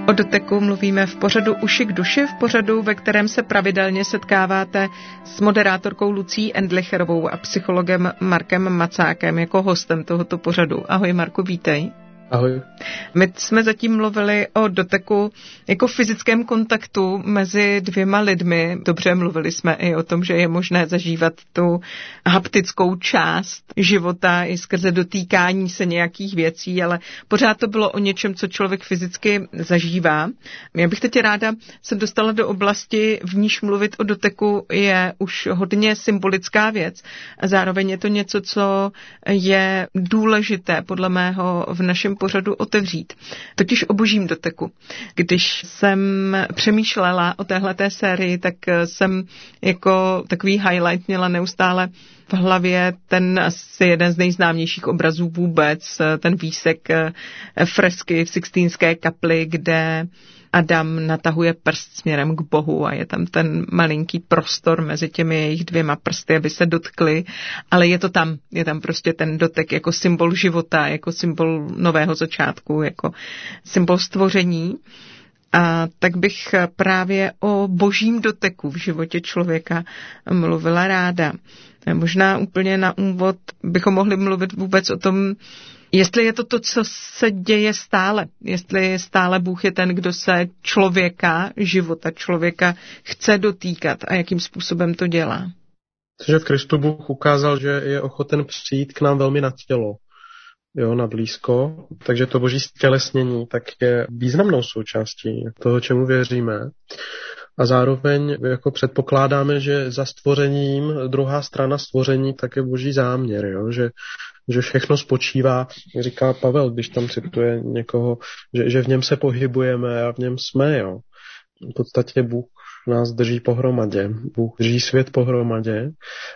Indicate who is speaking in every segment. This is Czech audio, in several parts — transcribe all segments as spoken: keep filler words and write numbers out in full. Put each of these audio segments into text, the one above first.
Speaker 1: O doteku mluvíme v pořadu Uši k duši, v pořadu, ve kterém se pravidelně setkáváte s moderátorkou Lucí Endlicherovou a psychologem Markem Macákem jako hostem tohoto pořadu. Ahoj Marku, vítej.
Speaker 2: Ahoj.
Speaker 1: My jsme zatím mluvili o doteku jako fyzickém kontaktu mezi dvěma lidmi. Dobře, mluvili jsme i o tom, že je možné zažívat tu haptickou část života i skrze dotýkání se nějakých věcí, ale pořád to bylo o něčem, co člověk fyzicky zažívá. Já bych teď ráda se dostala do oblasti, v níž mluvit o doteku je už hodně symbolická věc. A zároveň je to něco, co je důležité podle mého v našem pořadu otevřít. Totiž o božím doteku. Když jsem přemýšlela o téhleté sérii, tak jsem jako takový highlight měla neustále v hlavě ten asi jeden z nejznámějších obrazů vůbec, ten výsek fresky v Sixtínské kapli, kde Adam natahuje prst směrem k Bohu a je tam ten malinký prostor mezi těmi jejich dvěma prsty, aby se dotkli, ale je to tam, je tam prostě ten dotek jako symbol života, jako symbol nového začátku, jako symbol stvoření. A tak bych právě o božím doteku v životě člověka mluvila ráda. Možná úplně na úvod bychom mohli mluvit vůbec o tom, jestli je to to, co se děje stále, jestli stále Bůh je ten, kdo se člověka, života člověka chce dotýkat a jakým způsobem to dělá.
Speaker 2: Protože v Kristu Bůh ukázal, že je ochoten přijít k nám velmi na tělo, jo, na blízko, takže to boží stělesnění tak je významnou součástí toho, čemu věříme. A zároveň jako předpokládáme, že za stvořením, druhá strana stvoření, tak je boží záměr, jo? Že, že všechno spočívá, říká Pavel, když tam cituje někoho, že, že v něm se pohybujeme a v něm jsme. Jo? V podstatě Bůh nás drží pohromadě, Bůh drží svět pohromadě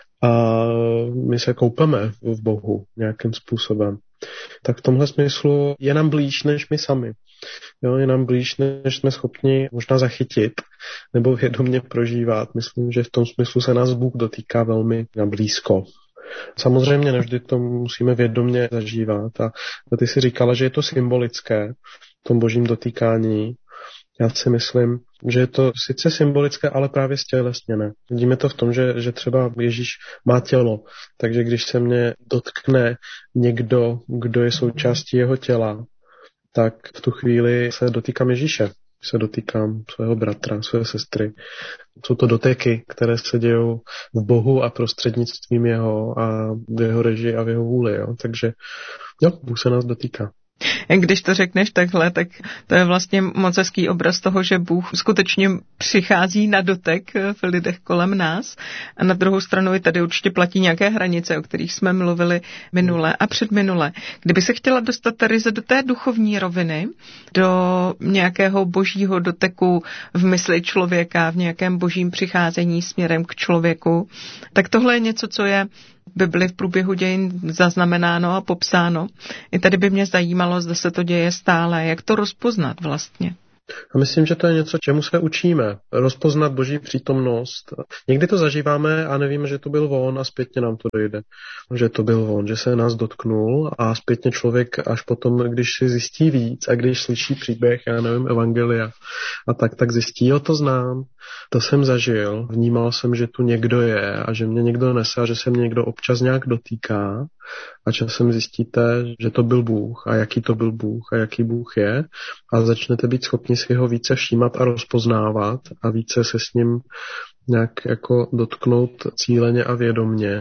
Speaker 2: a my se koupeme v Bohu nějakým způsobem. Tak v tomhle smyslu je nám blíž než my sami. Jo, je nám blíž, než jsme schopni možná zachytit nebo vědomě prožívat. Myslím, že v tom smyslu se nás Bůh dotýká velmi na blízko. Samozřejmě nevždy to musíme vědomě zažívat. A ty si říkala, že je to symbolické v tom božím dotýkání. Já si myslím, že je to sice symbolické, ale právě stělesněné. Vidíme to v tom, že, že třeba Ježíš má tělo, takže když se mě dotkne někdo, kdo je součástí jeho těla, tak v tu chvíli se dotýkám Ježíše, se dotýkám svého bratra, své sestry. Jsou to doteky, které se dějou v Bohu a prostřednictvím jeho a v jeho režii a v jeho vůli. Jo? Takže jo, Bůh se nás dotýká.
Speaker 1: Když to řekneš takhle, tak to je vlastně moc hezký obraz toho, že Bůh skutečně přichází na dotek v lidech kolem nás. A na druhou stranu i tady určitě platí nějaké hranice, o kterých jsme mluvili minule a předminule. Kdyby se chtěla dostat tady do té duchovní roviny, do nějakého božího doteku v mysli člověka, v nějakém božím přicházení směrem k člověku, tak tohle je něco, co je by byly v průběhu dějin zaznamenáno a popsáno. I tady by mě zajímalo, zda se to děje stále, jak to rozpoznat vlastně.
Speaker 2: A myslím, že to je něco, čemu se učíme. Rozpoznat boží přítomnost. Někdy to zažíváme a nevíme, že to byl on a zpětně nám to dojde. Že to byl on, že se nás dotknul a zpětně člověk až potom, když si zjistí víc a když slyší příběh, já nevím, evangelia a tak, tak zjistí, jo, to znám, to jsem zažil, vnímal jsem, že tu někdo je a že mě někdo nese a že se mě někdo občas nějak dotýká a časem zjistíte, že to byl Bůh a jaký to byl Bůh a jaký Bůh je a začnete být schopni si ho více všímat a rozpoznávat a více se s ním nějak jako dotknout cíleně a vědomně.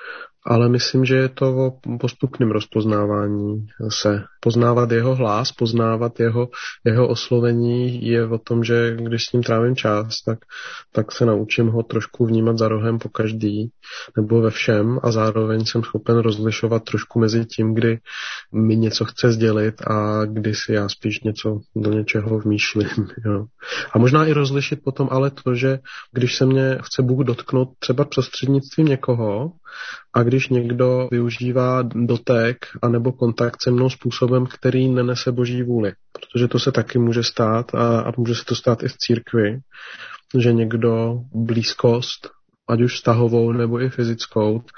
Speaker 2: Ale myslím, že je to o postupném rozpoznávání se. Poznávat jeho hlas, poznávat jeho, jeho oslovení je o tom, že když s ním trávím čas, tak, tak se naučím ho trošku vnímat za rohem po každý nebo ve všem a zároveň jsem schopen rozlišovat trošku mezi tím, kdy mi něco chce sdělit a kdy si já spíš něco do něčeho vmýšlím. Jo. A možná i rozlišit potom ale to, že když se mě chce Bůh dotknout třeba prostřednictvím někoho a když někdo využívá dotek anebo kontakt se mnou způsobem, který nenese boží vůli. Protože to se taky může stát a, a může se to stát i v církvi, že někdo blízkost, ať už vztahovou nebo i fyzickou,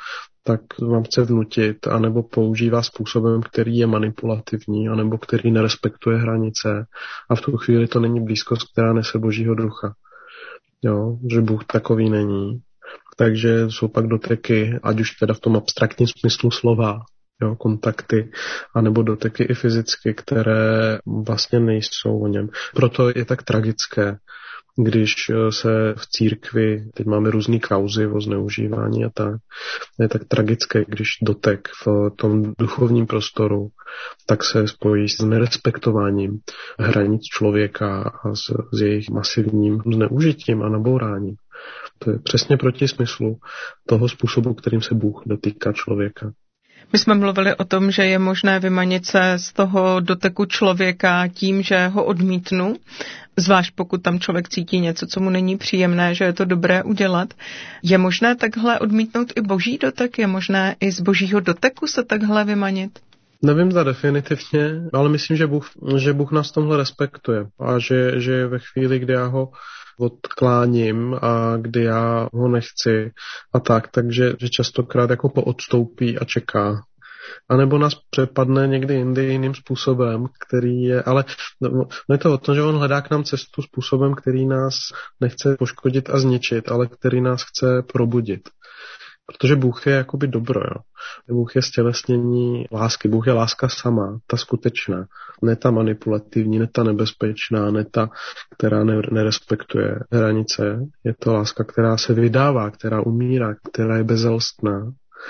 Speaker 2: tak vám chce vnutit, anebo používá způsobem, který je manipulativní, anebo který nerespektuje hranice. A v tu chvíli to není blízkost, která nese Božího ducha. Jo, že Bůh takový není. Takže jsou pak doteky, ať už teda v tom abstraktním smyslu slova, jo, kontakty, anebo doteky i fyzicky, které vlastně nejsou o něm. Proto je tak tragické, když se v církvi, teď máme různý kauzy o zneužívání a tak, je tak tragické, když dotek v tom duchovním prostoru tak se spojí s nerespektováním hranic člověka a s, s jejich masivním zneužitím a nabouráním. To je přesně proti smyslu toho způsobu, kterým se Bůh dotýká člověka.
Speaker 1: My jsme mluvili o tom, že je možné vymanit se z toho doteku člověka tím, že ho odmítnu, zvlášť pokud tam člověk cítí něco, co mu není příjemné, že je to dobré udělat. Je možné takhle odmítnout i boží dotek? Je možné i z božího doteku se takhle vymanit?
Speaker 2: Nevím zda definitivně, ale myslím, že Bůh, že Bůh nás tomhle respektuje a že, že ve chvíli, kdy já ho odkláním a kdy já ho nechci a tak, takže že častokrát jako poodstoupí a čeká. A nebo nás přepadne někdy jindy jiným způsobem, který je, ale no, je to o tom, že on hledá k nám cestu způsobem, který nás nechce poškodit a zničit, ale který nás chce probudit. Protože Bůh je jakoby dobro, jo. Bůh je stělesnění lásky, Bůh je láska sama, ta skutečná, ne ta manipulativní, ne ta nebezpečná, ne ta, která nerespektuje hranice. Je to láska, která se vydává, která umírá, která je bezelstná.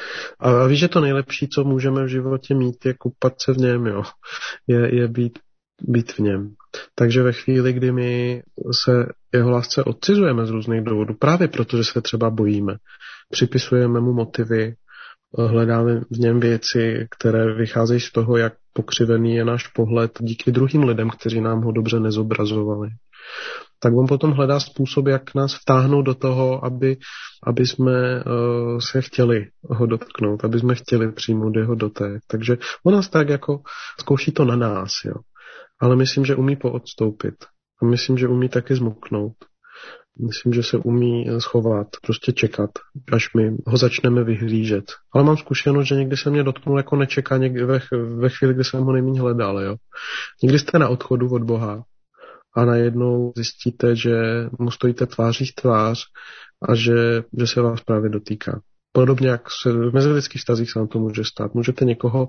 Speaker 2: A víš, že to nejlepší, co můžeme v životě mít, je koupat se v něm, jo. Je, je být, být v něm. Takže ve chvíli, kdy my se jeho lásce odcizujeme z různých důvodů, právě protože se třeba bojíme, připisujeme mu motivy, hledáme v něm věci, které vycházejí z toho, jak pokřivený je náš pohled díky druhým lidem, kteří nám ho dobře nezobrazovali. Tak on potom hledá způsob, jak nás vtáhnout do toho, aby, aby jsme uh, se chtěli ho dotknout, aby jsme chtěli přijmout jeho dotek. Takže on nás tak jako zkouší to na nás, jo. Ale myslím, že umí poodstoupit. A myslím, že umí taky zmuknout. Myslím, že se umí schovat, prostě čekat, až my ho začneme vyhlížet. Ale mám zkušenost, že někdy se mě dotknul jako nečeká, někdy ve, ve chvíli, kdy jsem ho nejméně hledal. Jo. Někdy jste na odchodu od Boha a najednou zjistíte, že mu stojíte tváří v tvář a že, že se vás právě dotýká. Podobně jak se v mezilidských vztazích se vám to může stát. Můžete někoho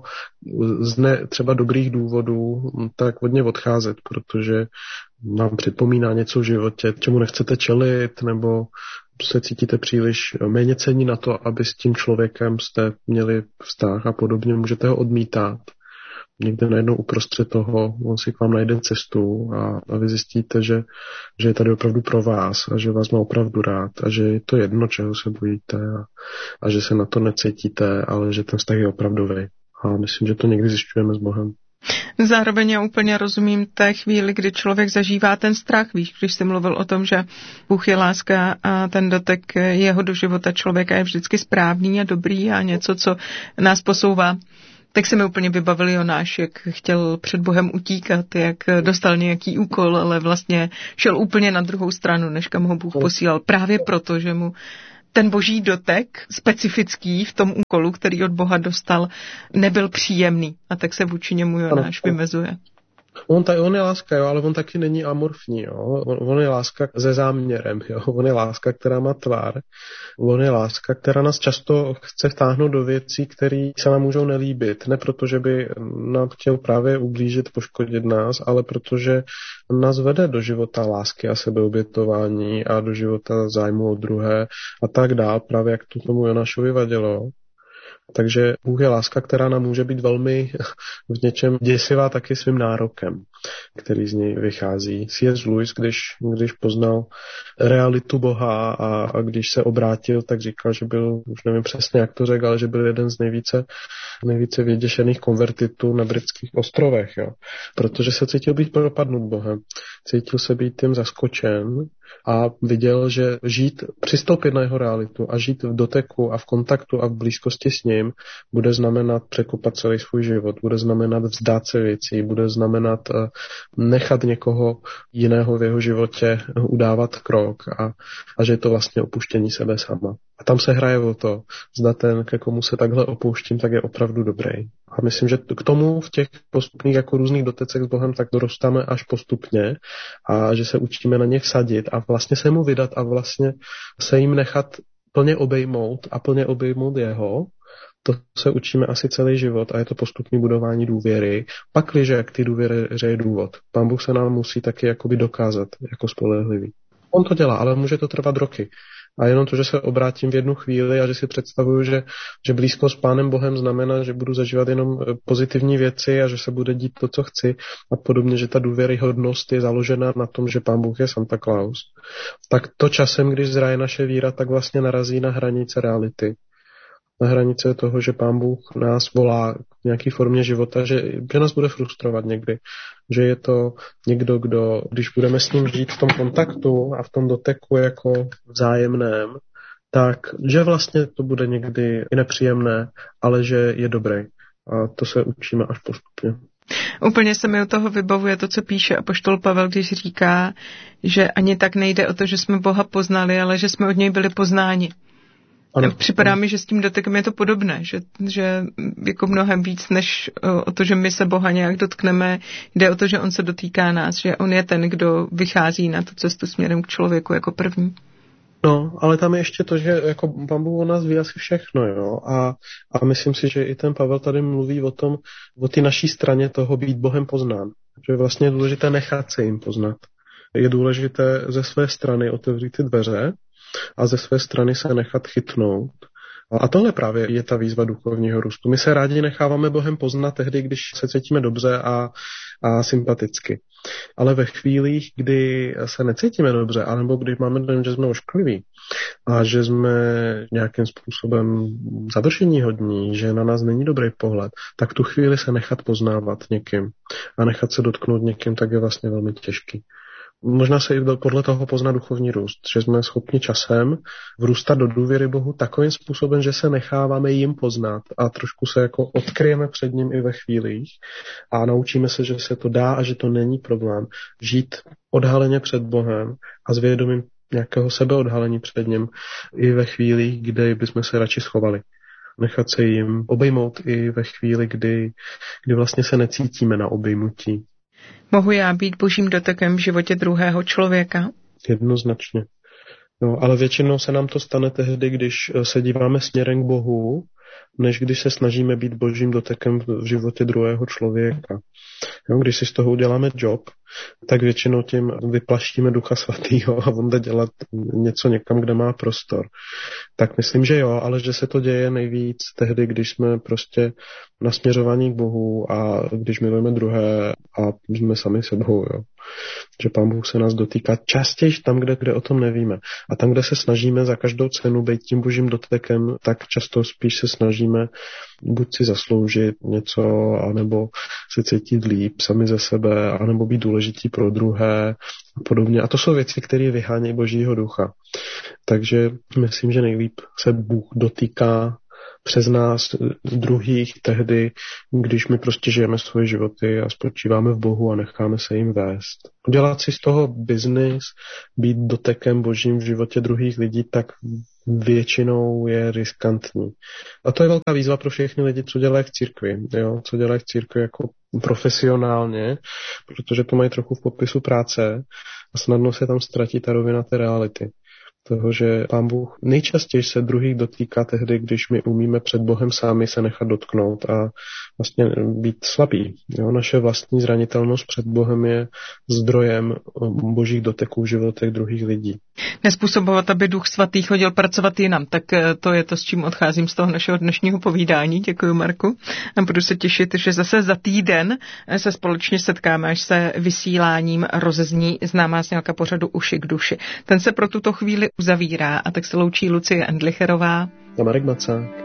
Speaker 2: z ne třeba dobrých důvodů tak od něj odcházet, protože vám připomíná něco v životě, čemu nechcete čelit, nebo se cítíte příliš méněcenní na to, aby s tím člověkem jste měli vztah a podobně. Můžete ho odmítat. Někde najednou uprostřed toho on si k vám najde cestu a, a vy zjistíte, že, že je tady opravdu pro vás a že vás má opravdu rád a že je to jedno, čeho se bojíte a, a že se na to necítíte, ale že ten vztah je opravdový. A myslím, že to někdy zjišťujeme s Bohem.
Speaker 1: Zároveň já úplně rozumím té chvíli, kdy člověk zažívá ten strach, víš, když jsi mluvil o tom, že Bůh je láska a ten dotek jeho do života člověka je vždycky správný a dobrý a něco, co nás posouvá. Tak se mi úplně vybavil Jonáš, jak chtěl před Bohem utíkat, jak dostal nějaký úkol, ale vlastně šel úplně na druhou stranu, než kam ho Bůh posílal. Právě proto, že mu ten boží dotek, specifický v tom úkolu, který od Boha dostal, nebyl příjemný. A tak se vůči němu Jonáš vymezuje.
Speaker 2: On, ta, on je láska, jo, ale on taky není amorfní. Jo. On, on je láska se záměrem. Jo. On je láska, která má tvar. On je láska, která nás často chce vtáhnout do věcí, které se nám můžou nelíbit. Ne proto, že by nám chtěl právě ublížit, poškodit nás, ale protože nás vede do života lásky a sebeobětování a do života zájmu o druhé a tak dál, právě jak to tomu Jonášovi vadilo. Takže Bůh je láska, která nám může být velmi v něčem děsivá taky svým nárokem, který z něj vychází. C S. Lewis, když, když poznal realitu Boha a, a když se obrátil, tak říkal, že byl, už nevím přesně, jak to řekl, ale že byl jeden z nejvíce, nejvíce vyděšených konvertitů na britských ostrovech. Jo. Protože se cítil být propadnut Bohem. Cítil se být tím zaskočen a viděl, že žít, přistoupit na jeho realitu a žít v doteku a v kontaktu a v blízkosti s ním bude znamenat překopat celý svůj život, bude znamenat vzdát se věcí, bude znamenat nechat někoho jiného v jeho životě udávat krok a, a že je to vlastně opuštění sebe sama. A tam se hraje o to, zda ten, ke komu se takhle opouštím, tak je opravdu dobrý. A myslím, že k tomu v těch postupných jako různých dotecech s Bohem tak dorostáme až postupně a že se učíme na ně vsadit a vlastně se mu vydat a vlastně se jim nechat plně obejmout a plně obejmout jeho. To se učíme asi celý život a je to postupné budování důvěry. Pakliže k ty důvěře je důvod. Pán Bůh se nám musí taky jakoby dokázat jako spolehlivý. On to dělá, ale může to trvat roky. A jenom to, že se obrátím v jednu chvíli a že si představuju, že, že blízko s Pánem Bohem znamená, že budu zažívat jenom pozitivní věci a že se bude dít to, co chci a podobně, že ta důvěryhodnost je založena na tom, že Pán Bůh je Santa Claus. Tak to časem, když zraje naše víra, tak vlastně narazí na hranice reality. Na hranice toho, že Pán Bůh nás volá k nějaký formě života, že, že nás bude frustrovat někdy. Že je to někdo, kdo, když budeme s ním žít v tom kontaktu a v tom doteku jako vzájemném, tak že vlastně to bude někdy i nepříjemné, ale že je dobrý. A to se učíme až postupně.
Speaker 1: Úplně se mi u toho vybavuje to, co píše apoštol Pavel, když říká, že ani tak nejde o to, že jsme Boha poznali, ale že jsme od něj byli poznáni. Ano. Připadá mi, že s tím dotekem je to podobné, že, že jako mnohem víc, než o to, že my se Boha nějak dotkneme, jde o to, že on se dotýká nás, že on je ten, kdo vychází na tu cestu směrem k člověku jako první.
Speaker 2: No, ale tam je ještě to, že jako Pán Bůh o nás ví asi všechno, jo, a, a myslím si, že i ten Pavel tady mluví o tom, o ty naší straně toho být Bohem poznán, že vlastně je důležité nechat se jim poznat. Je důležité ze své strany otevřít ty dveře a ze své strany se nechat chytnout. A tohle právě je ta výzva duchovního růstu. My se rádi necháváme Bohem poznat tehdy, když se cítíme dobře a, a sympaticky. Ale ve chvílích, kdy se necítíme dobře, anebo když máme dojem, že jsme oškliví a že jsme nějakým způsobem zadrženíhodní, že na nás není dobrý pohled, tak tu chvíli se nechat poznávat někým a nechat se dotknout někým, tak je vlastně velmi těžký. Možná se i podle toho pozná duchovní růst, že jsme schopni časem vrůstat do důvěry Bohu takovým způsobem, že se necháváme jim poznat a trošku se jako odkryjeme před ním i ve chvílích a naučíme se, že se to dá a že to není problém. Žít odhaleně před Bohem a s vědomím nějakého sebeodhalení před ním i ve chvílích, kdy bychom se radši schovali. Nechat se jim obejmout i ve chvíli, kdy, kdy vlastně se necítíme na obejmutí.
Speaker 1: Mohu já být božím dotekem v životě druhého člověka?
Speaker 2: Jednoznačně. No, ale většinou se nám to stane tehdy, když se díváme směrem k Bohu, než když se snažíme být božím dotekem v životě druhého člověka. Jo, když si z toho uděláme job, tak většinou tím vyplaštíme Ducha Svatýho a on jde dělat něco někam, kde má prostor. Tak myslím, že jo, ale že se to děje nejvíc tehdy, když jsme prostě nasměřovaní k Bohu a když milujeme druhé a jsme sami sebou. Jo. Že Pán Bůh se nás dotýká častěji tam, kde, kde o tom nevíme. A tam, kde se snažíme za každou cenu být tím božím dotekem, tak často spíš se snažíme buď si zasloužit něco, anebo se cítit líp sami ze sebe, anebo být důležití pro druhé a podobně. A to jsou věci, které vyhánějí božího ducha. Takže myslím, že nejlíp se Bůh dotýká přes nás druhých tehdy, když my prostě žijeme svoje životy a spočíváme v Bohu a necháme se jim vést. Dělat si z toho biznis, být dotekem božím v životě druhých lidí, tak většinou je riskantní. A to je velká výzva pro všechny lidi, co dělají v církvi, jo? Co dělají v církvi jako profesionálně, protože to mají trochu v popisu práce a snadno se tam ztratí ta rovina té reality. Toho, že Pán Bůh nejčastěji se druhých dotýká tehdy, když my umíme před Bohem sami se nechat dotknout a vlastně být slabí. Jo? Naše vlastní zranitelnost před Bohem je zdrojem božích doteků v životech druhých lidí.
Speaker 1: Nespůsobovat, aby Duch Svatý chodil pracovat jinam, tak to je to, s čím odcházím z toho našeho dnešního povídání. Děkuji, Marku. A budu se těšit, že zase za týden se společně setkáme, až se vysíláním rozezní známá znělka pořadu Uši k duši. Ten se pro tuto chvíli uzavírá a tak se loučí Lucie Endlicherová
Speaker 2: a Marek Macák.